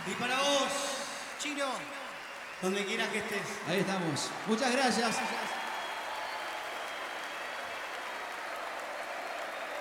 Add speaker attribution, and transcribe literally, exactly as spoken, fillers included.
Speaker 1: Y para vos, Chino, donde quieras que estés.
Speaker 2: Ahí estamos. Muchas gracias.